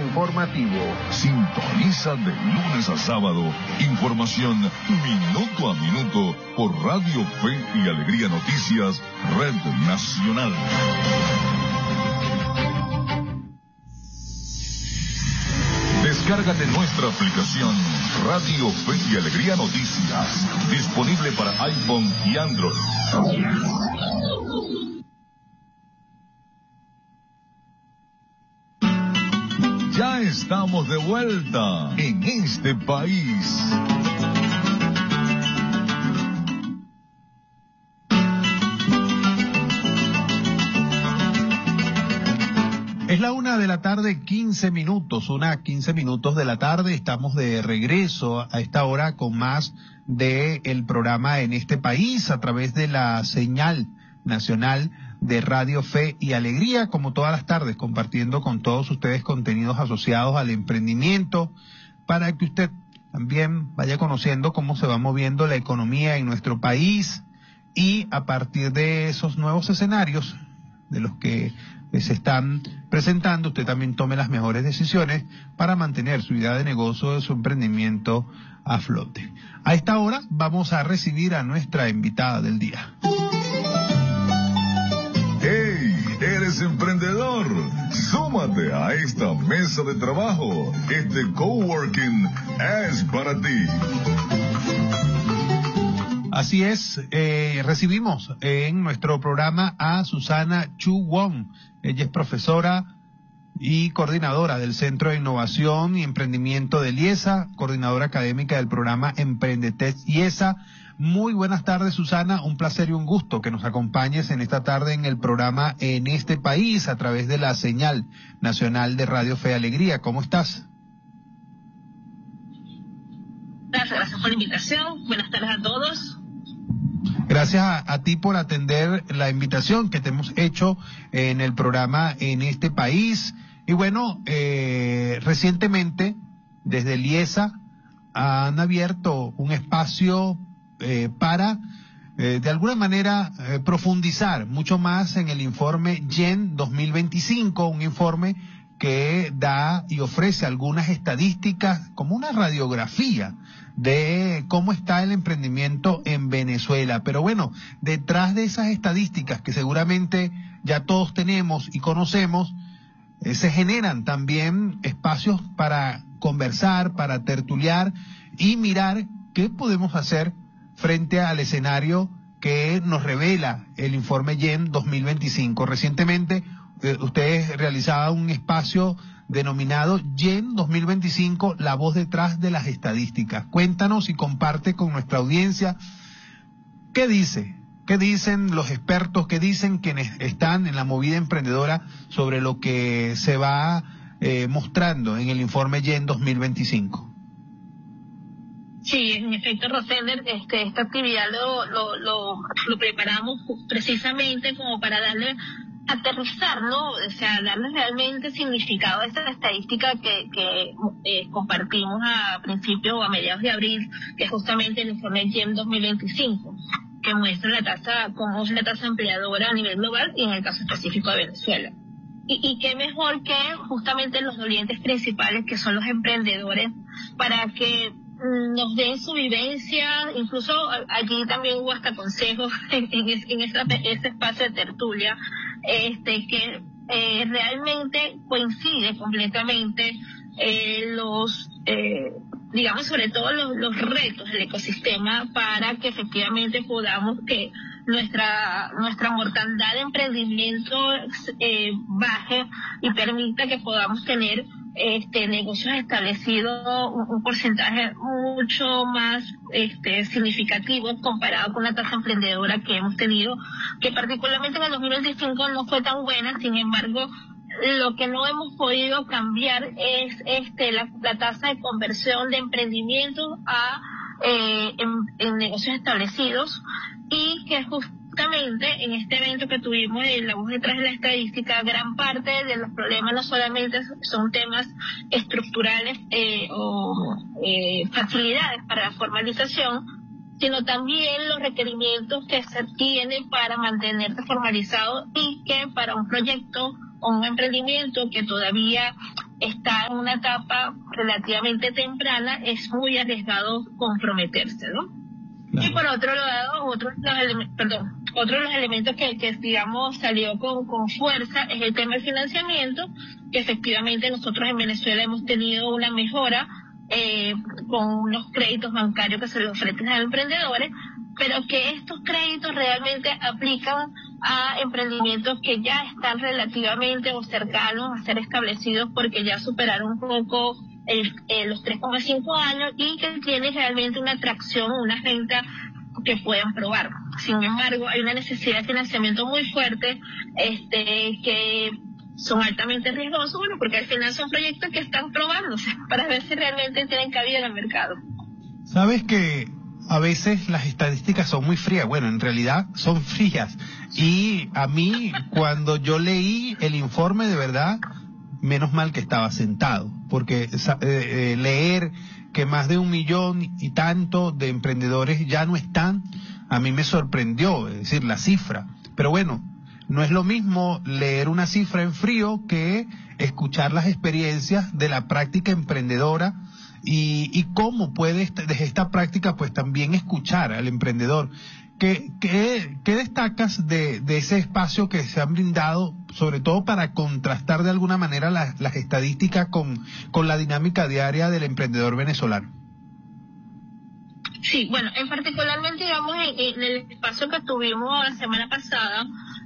informativo. Sintoniza de lunes a sábado información minuto a minuto por Radio Fe y Alegría Noticias, Red Nacional. Descárgate nuestra aplicación Radio Fe y Alegría Noticias, disponible para iPhone y Android. Ya estamos de vuelta en este país. Es la 1:15 p.m, 1:15 de la tarde. Estamos de regreso a esta hora con más del programa En este país a través de la señal nacional de Radio Fe y Alegría, como todas las tardes, compartiendo con todos ustedes contenidos asociados al emprendimiento para que usted también vaya conociendo cómo se va moviendo la economía en nuestro país y a partir de esos nuevos escenarios de los que se están presentando, usted también tome las mejores decisiones para mantener su idea de negocio, su emprendimiento a flote. A esta hora vamos a recibir a nuestra invitada del día. ¡Hey! ¿Eres emprendedor? Súmate a esta mesa de trabajo. Este coworking es para ti. Así es, recibimos en nuestro programa a Susana Chu Wong. Ella es profesora y coordinadora del Centro de Innovación y Emprendimiento de IESA, coordinadora académica del programa Emprendetec IESA. Muy buenas tardes, Susana, un placer y un gusto que nos acompañes en esta tarde en el programa En este país a través de la señal nacional de Radio Fe y Alegría. ¿Cómo estás? Gracias por la invitación. Buenas tardes a todos. Gracias a ti por atender la invitación que te hemos hecho en el programa En este país. Y bueno, recientemente desde el IESA han abierto un espacio para de alguna manera profundizar mucho más en el informe YEN 2025, un informe que da y ofrece algunas estadísticas como una radiografía de cómo está el emprendimiento en Venezuela. Pero bueno, detrás de esas estadísticas que seguramente ya todos tenemos y conocemos, se generan también espacios para conversar, para tertuliar y mirar qué podemos hacer frente al escenario que nos revela el informe YEN 2025. Recientemente ustedes realizaban un espacio denominado YEN 2025, la voz detrás de las estadísticas. Cuéntanos y comparte con nuestra audiencia qué dicen los expertos, qué dicen quienes están en la movida emprendedora sobre lo que se va mostrando en el informe YEN 2025. Sí, en efecto, Rosender, esta actividad lo preparamos precisamente como para aterrizar, ¿no? O sea, darle realmente significado a esta estadística que compartimos a principios o a mediados de abril, que es justamente el informe YEN 2025, que muestra cómo es la tasa empleadora a nivel global y en el caso específico de Venezuela. Y qué mejor que justamente los dolientes principales, que son los emprendedores, para que nos den su vivencia. Incluso allí también hubo hasta consejos en este espacio de tertulia, que realmente coincide completamente digamos, sobre todo los retos del ecosistema, para que efectivamente podamos que nuestra mortandad de emprendimiento baje y permita que podamos tener negocios establecidos, un porcentaje mucho más significativo comparado con la tasa emprendedora que hemos tenido, que particularmente en el 2025 no fue tan buena. Sin embargo, lo que no hemos podido cambiar es la tasa de conversión de emprendimientos en negocios establecidos, y que justamente en este evento que tuvimos en la voz detrás de la estadística, gran parte de los problemas no solamente son temas estructurales o facilidades para la formalización, sino también los requerimientos que se tienen para mantenerse formalizado, y que para un proyecto o un emprendimiento que todavía está en una etapa relativamente temprana, es muy arriesgado comprometerse, ¿no? Claro. Y por otro lado, otro de los elementos que digamos salió con fuerza es el tema del financiamiento, que efectivamente nosotros en Venezuela hemos tenido una mejora con los créditos bancarios que se les ofrecen a los emprendedores, pero que estos créditos realmente aplican a emprendimientos que ya están relativamente o cercanos a ser establecidos porque ya superaron un poco los 3,5 años y que tienen realmente una atracción, una renta que puedan probar. Sin embargo, hay una necesidad de financiamiento muy fuerte, que son altamente riesgosos, bueno, porque al final son proyectos que están probándose para ver si realmente tienen cabida en el mercado. Sabes que a veces las estadísticas son muy frías, bueno, en realidad son frías, y a mí cuando yo leí el informe, de verdad, menos mal que estaba sentado, porque leer que más de 1 millón y tanto de emprendedores ya no están, a mí me sorprendió, es decir, la cifra. Pero bueno, no es lo mismo leer una cifra en frío que escuchar las experiencias de la práctica emprendedora y cómo puede desde esta práctica pues también escuchar al emprendedor. ¿Qué destacas de ese espacio que se han brindado, sobre todo para contrastar de alguna manera las estadísticas con la dinámica diaria del emprendedor venezolano? Sí, bueno, en particularmente, digamos, en el espacio que tuvimos la semana pasada,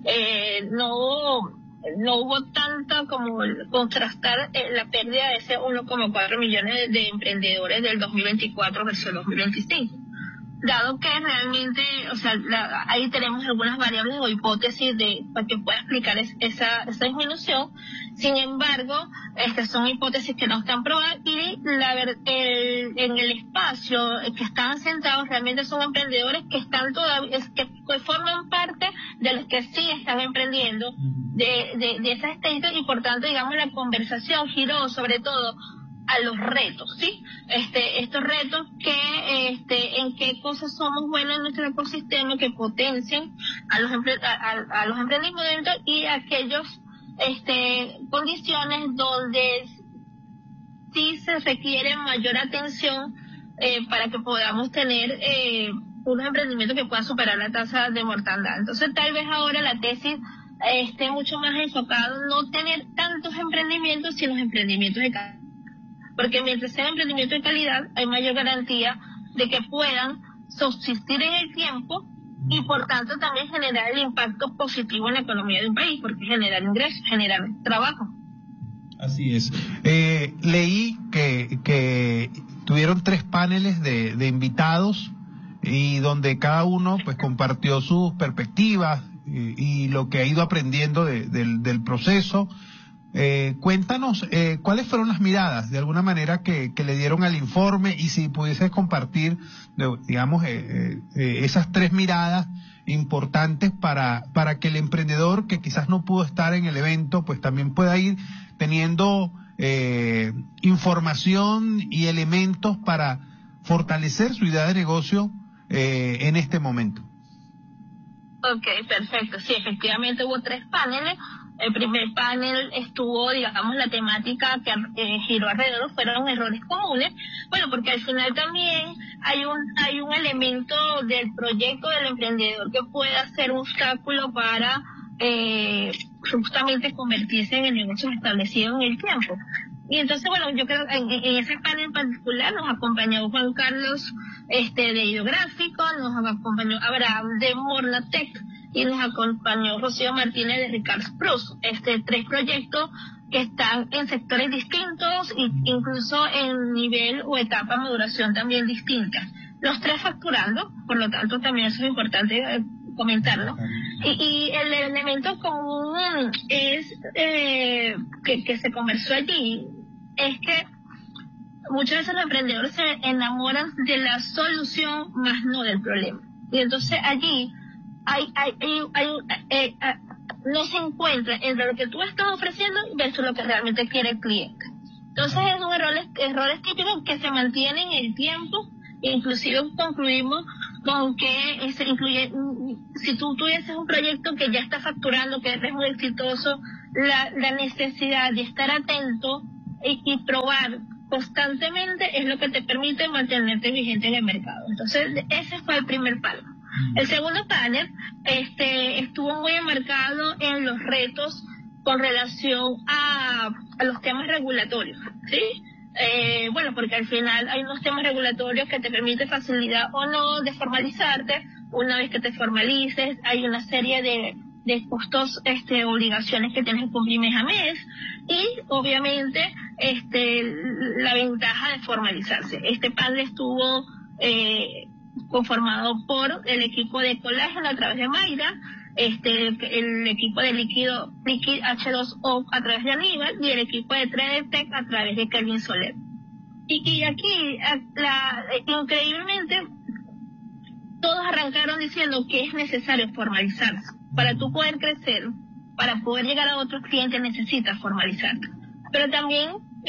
no hubo tanta como contrastar la pérdida de ese 1,4 millones de emprendedores del 2024 versus el 2025. Dado que realmente, o sea, ahí tenemos algunas variables o hipótesis para que pueda explicar esa disminución. Sin embargo, son hipótesis que no están probadas y en el espacio que están sentados realmente son emprendedores que están todavía, que forman parte de los que sí están emprendiendo de esas estadísticas y por tanto, digamos, la conversación giró sobre todo a los retos, ¿sí? Estos retos que, en qué cosas somos buenos en nuestro ecosistema que potencian a los emprendimientos y aquellos, condiciones donde sí se requiere mayor atención, para que podamos tener, unos emprendimientos que puedan superar la tasa de mortandad. Entonces, tal vez ahora la tesis esté mucho más enfocada en no tener tantos emprendimientos, sino los emprendimientos de calidad. Porque mientras sea emprendimiento de calidad, hay mayor garantía de que puedan subsistir en el tiempo y por tanto también generar el impacto positivo en la economía de un país, porque generar ingresos, generar trabajo. Así es. Leí que tuvieron 3 paneles de invitados y donde cada uno pues compartió sus perspectivas y lo que ha ido aprendiendo del proceso. Cuéntanos cuáles fueron las miradas de alguna manera que le dieron al informe y si pudieses compartir, digamos, esas 3 miradas importantes para que el emprendedor que quizás no pudo estar en el evento pues también pueda ir teniendo información y elementos para fortalecer su idea de negocio en este momento. Ok, perfecto. Sí, efectivamente hubo 3 paneles. El primer panel estuvo, digamos, la temática que giró alrededor fueron errores comunes. Bueno, porque al final también hay un elemento del proyecto del emprendedor que pueda ser un obstáculo para justamente convertirse en el negocio establecido en el tiempo. Y entonces, bueno, yo creo que en ese panel en particular nos acompañó Juan Carlos de Ideográfico, nos acompañó Abraham de Mornatec y nos acompañó Rocío Martínez de Ricardo Cruz. 3 proyectos que están en sectores distintos e incluso en nivel o etapa de maduración también distintas. Los 3 facturando, por lo tanto también eso es importante comentarlo. Y el elemento común es que se conversó allí es que muchas veces los emprendedores se enamoran de la solución más no del problema. Y entonces allí no se encuentra entre lo que tú estás ofreciendo versus lo que realmente quiere el cliente. Entonces son errores típicos que se mantienen en el tiempo. Inclusive concluimos con que se incluye, si tú tuvieses un proyecto que ya está facturando, que es muy exitoso, la necesidad de estar atento y probar constantemente es lo que te permite mantenerte vigente en el mercado. Entonces, ese fue el primer palo. El segundo panel estuvo muy enmarcado en los retos con relación a los temas regulatorios, ¿sí? Bueno, porque al final hay unos temas regulatorios que te permiten facilidad o no de formalizarte. Una vez que te formalices, hay una serie de costos, obligaciones que tienes que cumplir mes a mes, y obviamente la ventaja de formalizarse. Este panel estuvo conformado por el equipo de colágeno a través de Mayra, el equipo de Liquid H2O a través de Aníbal, y el equipo de Tredetec a través de Kelvin Soler. Y aquí, increíblemente, todos arrancaron diciendo que es necesario formalizarse. Para tú poder crecer, para poder llegar a otros clientes, necesitas formalizarte. Pero también,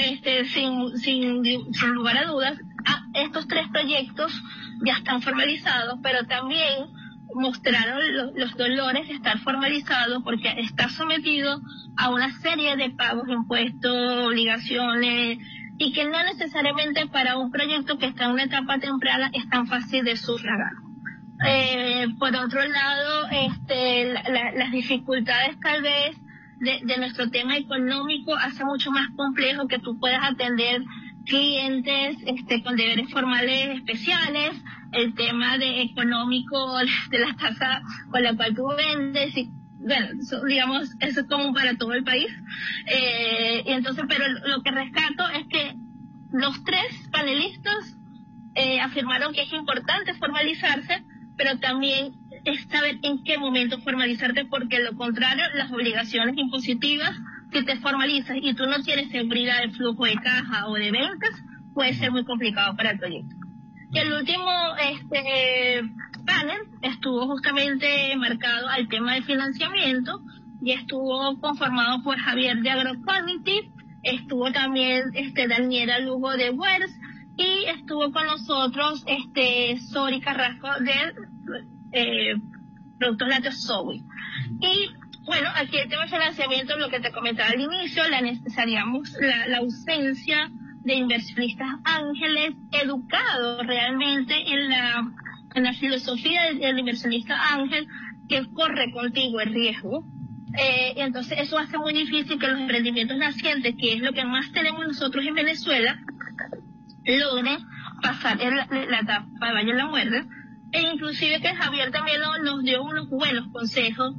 sin lugar a dudas, estos 3 proyectos ya están formalizados, pero también mostraron los dolores de estar formalizado, porque está sometido a una serie de pagos, impuestos, obligaciones, y que no necesariamente para un proyecto que está en una etapa temprana es tan fácil de sufragar. Por otro lado, las dificultades tal vez de nuestro tema económico hace mucho más complejo que tú puedas atender clientes con deberes formales especiales, el tema de económico de la tasa con la cual tú vendes, y bueno, digamos, eso es común para todo el país. Y entonces, pero lo que rescato es que los 3 panelistas afirmaron que es importante formalizarse, pero también es saber en qué momento formalizarte, porque lo contrario, las obligaciones impositivas, si te formalizas y tú no tienes seguridad de flujo de caja o de ventas, puede ser muy complicado para el proyecto. Y el último panel estuvo justamente marcado al tema de financiamiento, y estuvo conformado por Javier de Agrocognitive, estuvo también Daniela Lugo de WERS, y estuvo con nosotros Sori Carrasco de Productos Lácteos Zoe. Y bueno, aquí el tema de financiamiento, lo que te comentaba al inicio, necesitaríamos la ausencia de inversionistas ángeles educados realmente en la filosofía del inversionista ángel, que corre contigo el riesgo. Y entonces eso hace muy difícil que los emprendimientos nacientes, que es lo que más tenemos nosotros en Venezuela, logren pasar la etapa de Valle de la Muerte. E inclusive que Javier también nos dio unos buenos consejos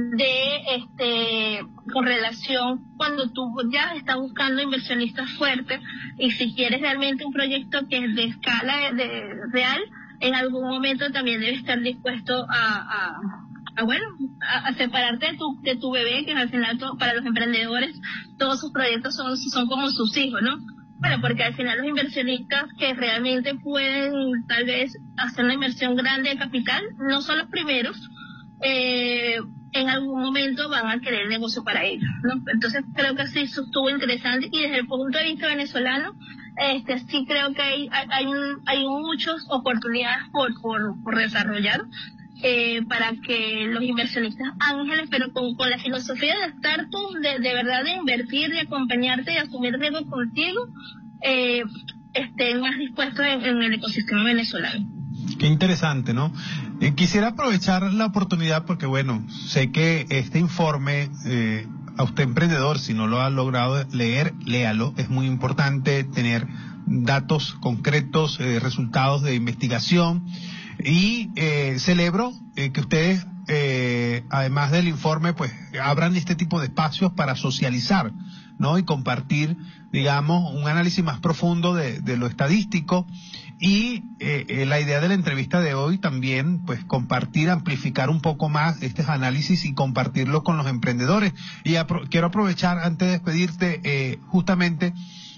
con relación cuando tú ya estás buscando inversionistas fuertes, y si quieres realmente un proyecto que es de escala real, en algún momento también debes estar dispuesto a separarte de tu bebé, que al final para los emprendedores todos sus proyectos son como sus hijos, ¿no? Bueno, porque al final los inversionistas que realmente pueden tal vez hacer una inversión grande de capital no son los primeros, en algún momento van a querer negocio para ellos, ¿no? Entonces creo que sí estuvo interesante, y desde el punto de vista venezolano, sí creo que hay muchas oportunidades por desarrollar, para que los inversionistas ángeles, pero con la filosofía de estar tú, de verdad, de invertir, de acompañarte y asumir riesgos contigo, estén más dispuestos en el ecosistema venezolano. Qué interesante, ¿no? Quisiera aprovechar la oportunidad porque, bueno, sé que este informe, a usted emprendedor, si no lo ha logrado leer, léalo. Es muy importante tener datos concretos, resultados de investigación. Y celebro que ustedes, además del informe, pues abran este tipo de espacios para socializar, ¿no? Y compartir, digamos, un análisis más profundo de lo estadístico. Y la idea de la entrevista de hoy también, pues compartir, amplificar un poco más estos análisis y compartirlo con los emprendedores. Y quiero aprovechar, antes de despedirte, justamente,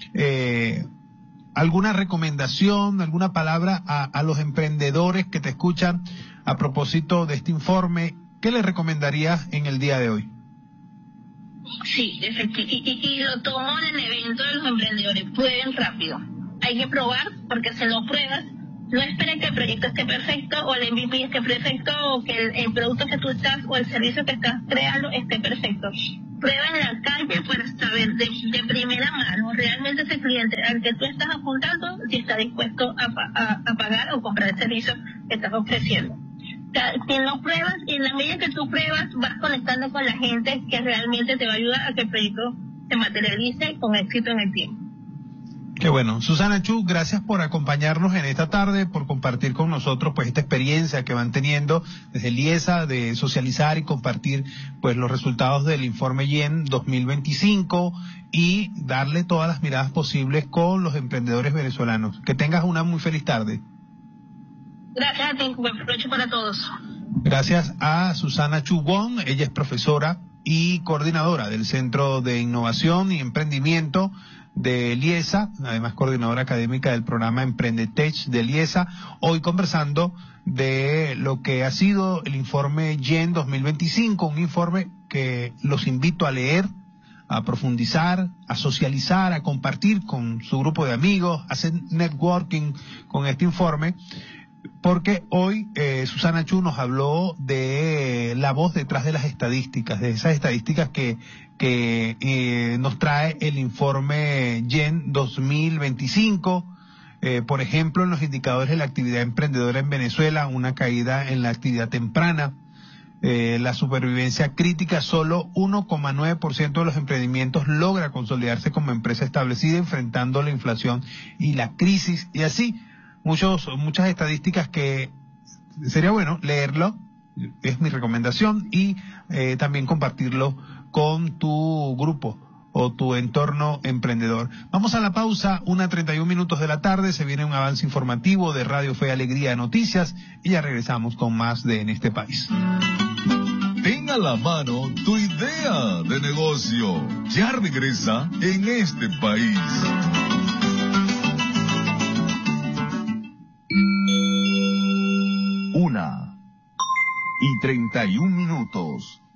alguna recomendación, alguna palabra a los emprendedores que te escuchan a propósito de este informe. ¿Qué les recomendarías en el día de hoy? Sí, y lo tomo en el evento de los emprendedores. Prueben rápido. Hay que probar, porque si no pruebas, No esperes que el proyecto esté perfecto o el MVP esté perfecto o que el producto que tú estás o el servicio que estás creando esté perfecto. Prueba en la calle para saber de primera mano realmente ese cliente al que tú estás apuntando si está dispuesto a pagar o comprar el servicio que estás ofreciendo. Si no pruebas, y en la medida que tú pruebas, vas conectando con la gente que realmente te va a ayudar a que el proyecto se materialice con éxito en el tiempo. Qué bueno. Susana Chu, gracias por acompañarnos en esta tarde, por compartir con nosotros pues esta experiencia que van teniendo desde LIESA de socializar y compartir pues los resultados del informe YEN 2025 y darle todas las miradas posibles con los emprendedores venezolanos. Que tengas una muy feliz tarde. Gracias a ti, buen provecho para todos. Gracias a Susana Chu Wong, ella es profesora y coordinadora del Centro de Innovación y Emprendimiento de LIESA, además coordinadora académica del programa Emprendetech de LIESA, hoy conversando de lo que ha sido el informe YEN 2025, un informe que los invito a leer, a profundizar, a socializar, a compartir con su grupo de amigos, a hacer networking con este informe, porque hoy Susana Chu nos habló de la voz detrás de las estadísticas, de esas estadísticas que nos trae el informe YEN 2025. Por ejemplo, en los indicadores de la actividad emprendedora en Venezuela, una caída en la actividad temprana, la supervivencia crítica, solo 1,9% de los emprendimientos logra consolidarse como empresa establecida enfrentando la inflación y la crisis, y así muchas estadísticas que sería bueno leerlo, es mi recomendación, y también compartirlo con tu grupo o tu entorno emprendedor. Vamos a la pausa, 1:31 de la tarde, se viene un avance informativo de Radio Fe y Alegría Noticias y ya regresamos con más de En este país. Ten a la mano tu idea de negocio. Ya regresa En este país. 1:31.